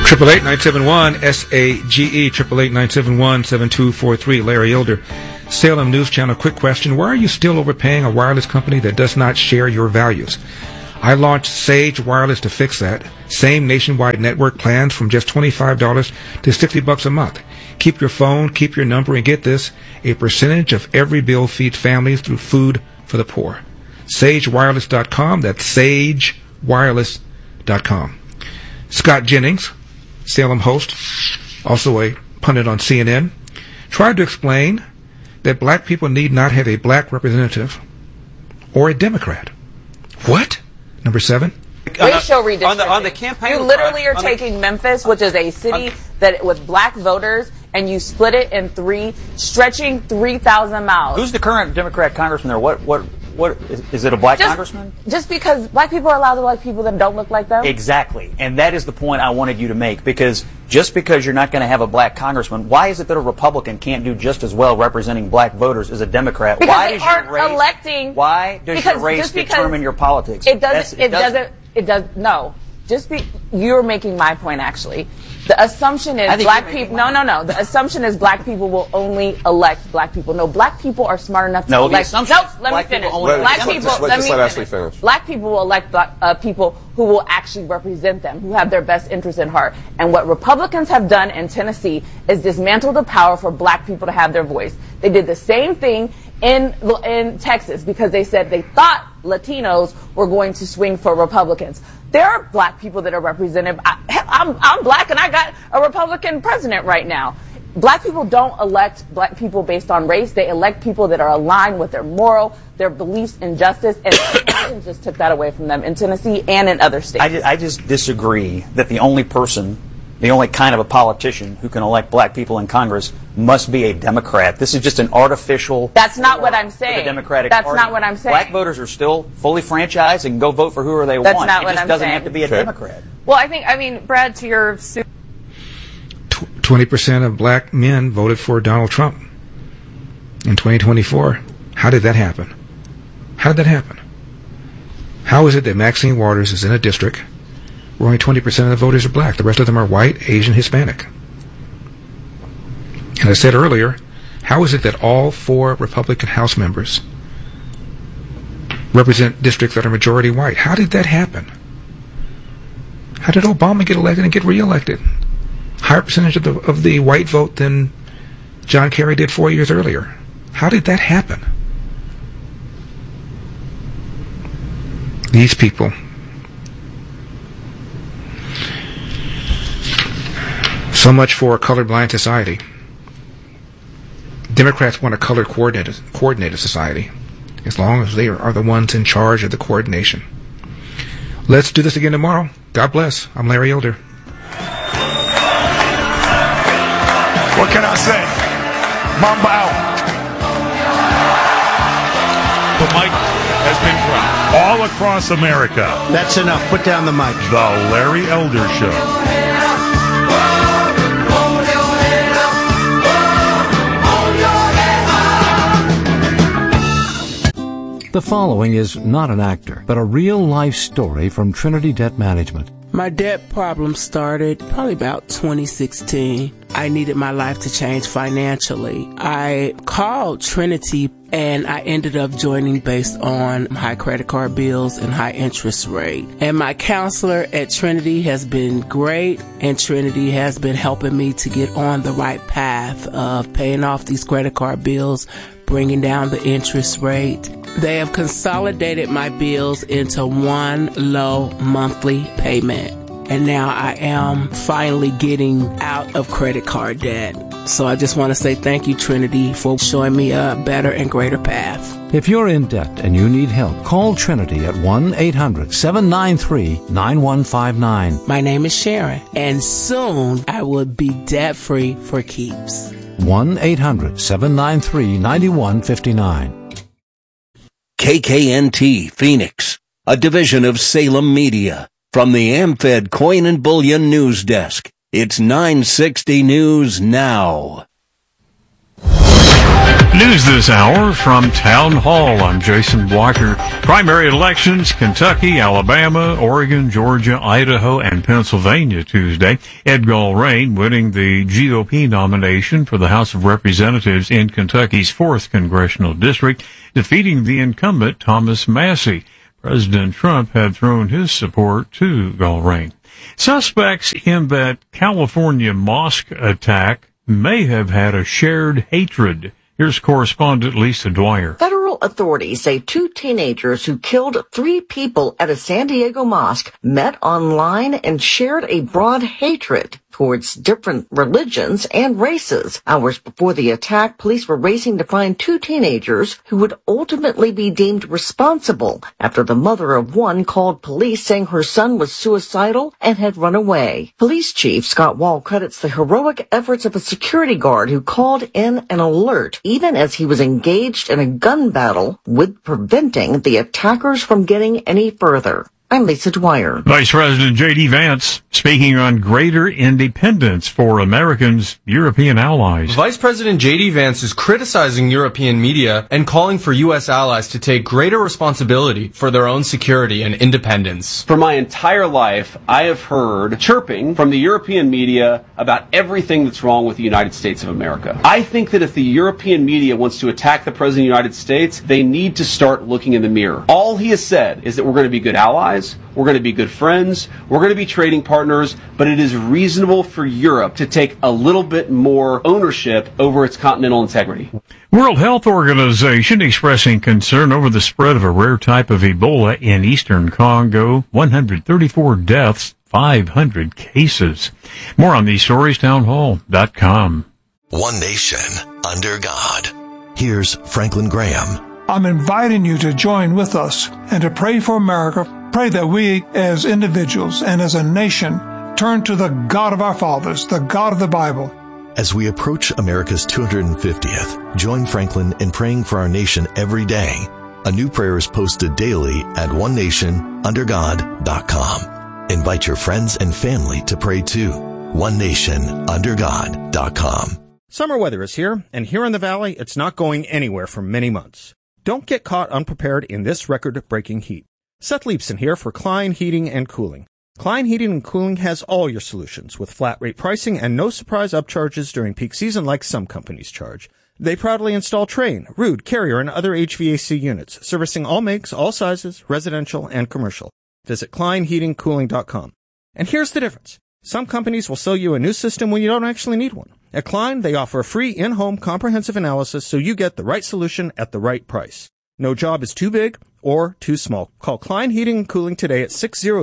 888-971-SAGE, 888-971-7243. Larry Elder, Salem News Channel. Quick question. Why are you still overpaying a wireless company that does not share your values? I launched Sage Wireless to fix that. Same nationwide network plans from just $25 to $60 a month. Keep your phone, keep your number, and get this, a percentage of every bill feeds families through food for the poor. SageWireless.com. That's SageWireless.com. Scott Jennings, Salem host, also a pundit on CNN, tried to explain that black people need not have a black representative or a Democrat. What? Number 7. Racial redistricting. On the campaign, you literally are taking Memphis, which is a city that with black voters, and you split it in 3, stretching 3,000 miles. Who's the current Democrat congressman there? What is it? A black congressman? Just because black people are allowed to like people that don't look like them? Exactly. And that is the point I wanted you to make, because just because you're not going to have a black congressman, why is it that a Republican can't do just as well representing black voters as a Democrat? Because why they aren't electing. Why does your race determine your politics? It doesn't. No. You're making my point, actually. The assumption is black people. No. The assumption is black people will only elect black people. No, black people are smart enough to elect. Let me finish. Black people will elect people who will actually represent them, who have their best interests in heart. And what Republicans have done in Tennessee is dismantle the power for black people to have their voice. They did the same thing in Texas because they said they thought Latinos were going to swing for Republicans. There are black people that are represented. I'm black and I got a Republican president right now. Black people don't elect black people based on race. They elect people that are aligned with their their beliefs in justice, and just took that away from them in Tennessee and in other states. I just disagree that the only kind of a politician who can elect black people in Congress must be a Democrat. This is just an artificial. That's not what I'm saying. The Democratic That's Party. not what I'm saying. Black voters are still fully franchised and can go vote for whoever they want. Not what it just I'm doesn't saying. have to be a Democrat. Well, I mean, Brad, to your 20% of black men voted for Donald Trump in 2024. How did that happen? How is it that Maxine Waters is in a district where only 20% of the voters are black? The rest of them are white, Asian, Hispanic. And I said earlier, how is it that all 4 Republican House members represent districts that are majority white? How did that happen? How did Obama get elected and get reelected? Higher percentage of the white vote than John Kerry did 4 years earlier. How did that happen? These people. So much for a colorblind society. Democrats want a color coordinated society, as long as they are the ones in charge of the coordination. Let's do this again tomorrow. God bless. I'm Larry Elder. What can I say? Mamba out. The mic has been dropped all across America. That's enough. Put down the mic. The Larry Elder Show. The following is not an actor, but a real-life story from Trinity Debt Management. My debt problem started probably about 2016. I needed my life to change financially. I called Trinity and I ended up joining based on high credit card bills and high interest rate. And my counselor at Trinity has been great, and Trinity has been helping me to get on the right path of paying off these credit card bills, bringing down the interest rate. They have consolidated my bills into one low monthly payment. And now I am finally getting out of credit card debt. So I just want to say thank you, Trinity, for showing me a better and greater path. If you're in debt and you need help, call Trinity at 1-800-793-9159. My name is Sharon, and soon I will be debt-free for keeps. 1-800-793-9159. KKNT Phoenix, a division of Salem Media. From the AmFed Coin and Bullion News Desk, it's 960 News Now. News this hour from Town Hall. I'm Jason Walker. Primary elections, Kentucky, Alabama, Oregon, Georgia, Idaho, and Pennsylvania Tuesday. Ed Gulrane winning the GOP nomination for the House of Representatives in Kentucky's 4th Congressional District, defeating the incumbent Thomas Massie. President Trump had thrown his support to Gulrane. Suspects in that California mosque attack may have had a shared hatred. Here's correspondent Lisa Dwyer. Federal authorities say 2 teenagers who killed 3 people at a San Diego mosque met online and shared a broad hatred towards different religions and races. Hours before the attack, police were racing to find 2 teenagers who would ultimately be deemed responsible after the mother of one called police saying her son was suicidal and had run away. Police Chief Scott Wall credits the heroic efforts of a security guard who called in an alert even as he was engaged in a gun battle with preventing the attackers from getting any further. I'm Lisa Dwyer. Vice President J.D. Vance speaking on greater independence for Americans' European allies. Vice President J.D. Vance is criticizing European media and calling for U.S. allies to take greater responsibility for their own security and independence. For my entire life, I have heard chirping from the European media about everything that's wrong with the United States of America. I think that if the European media wants to attack the President of the United States, they need to start looking in the mirror. All he has said is that we're going to be good allies, we're going to be good friends, we're going to be trading partners, but it is reasonable for Europe to take a little bit more ownership over its continental integrity. World Health Organization expressing concern over the spread of a rare type of Ebola in eastern Congo. 134 deaths, 500 cases. More on these stories, townhall.com. One nation, under God. Here's Franklin Graham. I'm inviting you to join with us and to pray for America. Pray that we, as individuals and as a nation, turn to the God of our fathers, the God of the Bible. As we approach America's 250th, join Franklin in praying for our nation every day. A new prayer is posted daily at onenationundergod.com. Invite your friends and family to pray too. onenationundergod.com. Summer weather is here, and here in the Valley, it's not going anywhere for many months. Don't get caught unprepared in this record-breaking heat. Seth Leibson here for Klein Heating and Cooling. Klein Heating and Cooling has all your solutions with flat rate pricing and no surprise upcharges during peak season like some companies charge. They proudly install Trane, Ruud, Carrier, and other HVAC units, servicing all makes, all sizes, residential and commercial. Visit KleinHeatingCooling.com. And here's the difference. Some companies will sell you a new system when you don't actually need one. At Klein, they offer a free in-home comprehensive analysis so you get the right solution at the right price. No job is too big or too small. Call Klein Heating and Cooling today at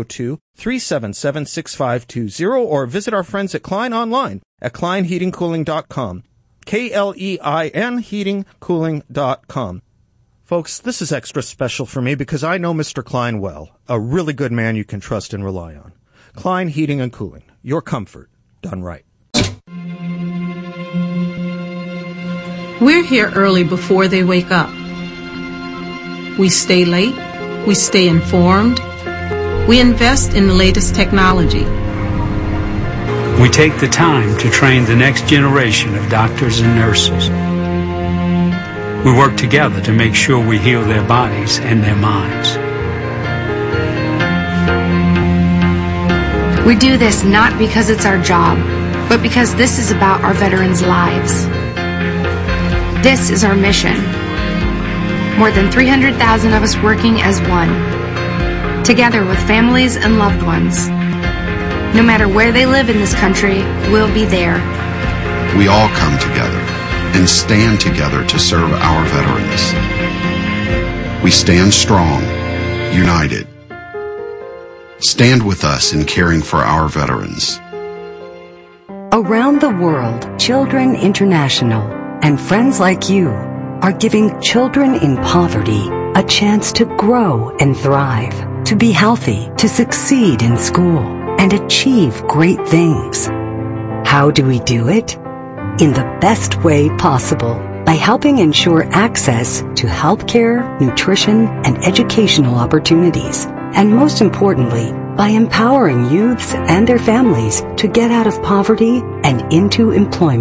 602-377-6520 or visit our friends at Klein online at KleinHeatingCooling.com. KLEIN heatingcooling.com. Folks, this is extra special for me because I know Mr. Klein well, a really good man you can trust and rely on. Klein Heating and Cooling, your comfort done right. We're here early before they wake up. We stay late. We stay informed. We invest in the latest technology. We take the time to train the next generation of doctors and nurses. We work together to make sure we heal their bodies and their minds. We do this not because it's our job, but because this is about our veterans' lives. This is our mission. More than 300,000 of us working as one, together with families and loved ones. No matter where they live in this country, we'll be there. We all come together and stand together to serve our veterans. We stand strong, united. Stand with us in caring for our veterans. Around the world, Children International and friends like you are giving children in poverty a chance to grow and thrive, to be healthy, to succeed in school, and achieve great things. How do we do it? In the best way possible, by helping ensure access to healthcare, nutrition, and educational opportunities. And most importantly, by empowering youths and their families to get out of poverty and into employment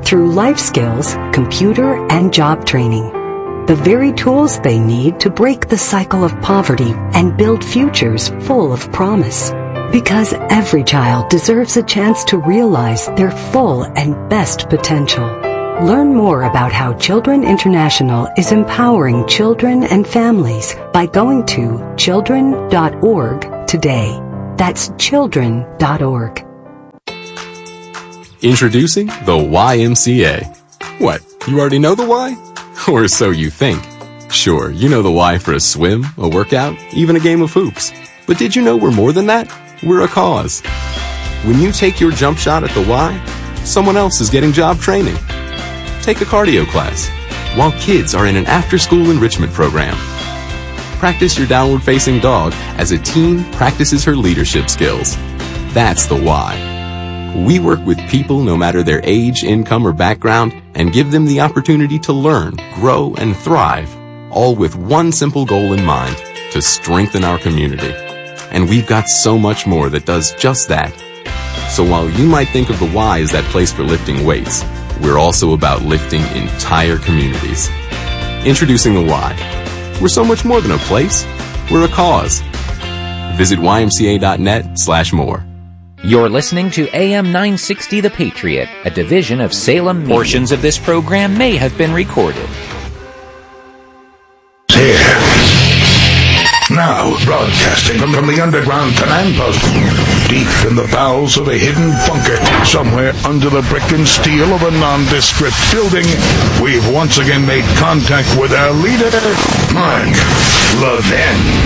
through life skills, computer, and job training. The very tools they need to break the cycle of poverty and build futures full of promise. Because every child deserves a chance to realize their full and best potential. Learn more about how Children International is empowering children and families by going to children.org today. That's children.org. Introducing the YMCA. What, you already know the why? Or so you think. Sure, you know the why for a swim, a workout, even a game of hoops. But did you know we're more than that? We're a cause. When you take your jump shot at the Y, someone else is getting job training. Take a cardio class, while kids are in an after-school enrichment program. Practice your downward-facing dog as a teen practices her leadership skills. That's the why. We work with people no matter their age, income, or background and give them the opportunity to learn, grow, and thrive, all with one simple goal in mind, to strengthen our community. And we've got so much more that does just that. So while you might think of the Y as that place for lifting weights, we're also about lifting entire communities. Introducing the Y. We're so much more than a place. We're a cause. Visit ymca.net/more. You're listening to AM 960 The Patriot, a division of Salem Media. Portions of this program may have been recorded. Here. Now, broadcasting from the underground command post, deep in the bowels of a hidden bunker, somewhere under the brick and steel of a nondescript building, we've once again made contact with our leader, Mark Levin.